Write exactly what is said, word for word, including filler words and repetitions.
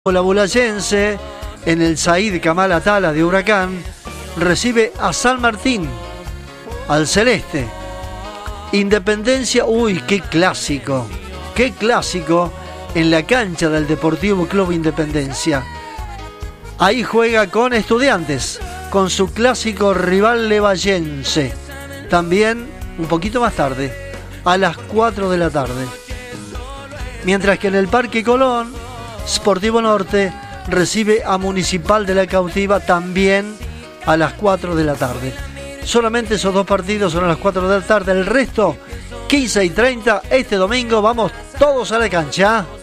La Bulayense, en el Said Kamal Atala de Huracán, recibe a San Martín, al Celeste. Independencia, uy, qué clásico, qué clásico en la cancha del Deportivo Club Independencia. Ahí juega con Estudiantes, con su clásico rival levallense. También un poquito más tarde, a las cuatro de la tarde. Mientras que en el Parque Colón, Sportivo Norte recibe a Municipal de la Cautiva también a las cuatro de la tarde. Solamente esos dos partidos son a las cuatro de la tarde. El resto, quince y treinta, este domingo, vamos todos a la cancha.